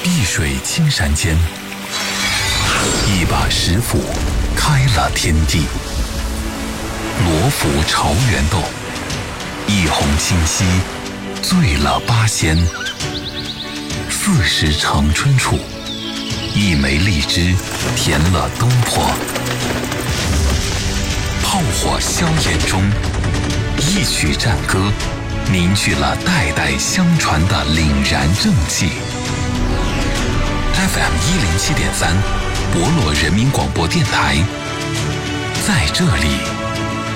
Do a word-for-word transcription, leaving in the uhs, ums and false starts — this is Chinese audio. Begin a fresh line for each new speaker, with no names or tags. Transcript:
碧水青山间，一把石斧开了天地。罗浮朝元斗，一泓清溪醉了八仙。四时长春处，一枚荔枝填了东坡。炮火硝烟中，一曲战歌凝聚了代代相传的凛然正气。F M 一零七点三，博洛人民广播电台，在这里